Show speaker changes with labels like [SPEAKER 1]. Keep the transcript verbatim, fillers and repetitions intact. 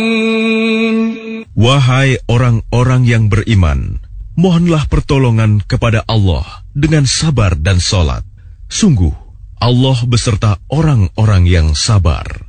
[SPEAKER 1] Wahai orang-orang yang beriman, mohonlah pertolongan kepada Allah dengan sabar dan salat. Sungguh, Allah beserta orang-orang yang sabar.